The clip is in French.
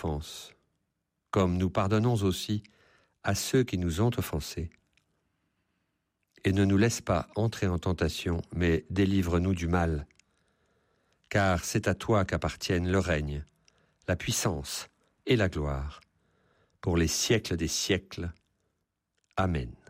offense, comme nous pardonnons aussi à ceux qui nous ont offensés. Et ne nous laisse pas entrer en tentation, mais délivre-nous du mal. Car c'est à toi qu'appartiennent le règne, la puissance et la gloire, pour les siècles des siècles. Amen.